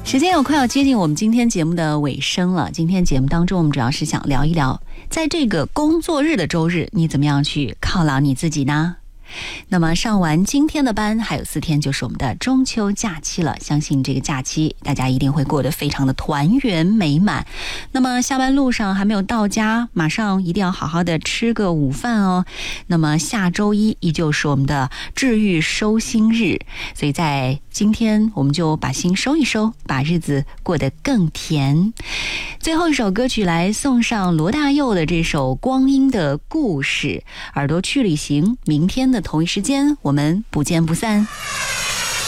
时间又快要接近我们今天节目的尾声了。今天节目当中，我们主要是想聊一聊，在这个工作日的周日，你怎么样去犒劳你自己呢？那么上完今天的班，还有4天就是我们的中秋假期了。相信这个假期大家一定会过得非常的团圆美满。那么下班路上还没有到家，马上一定要好好的吃个午饭哦。那么下周一依旧是我们的治愈收心日，所以在今天我们就把心收一收，把日子过得更甜。最后一首歌曲来送上罗大佑的这首《光阴的故事》，耳朵去旅行。明天的同一时间，我们不见不散。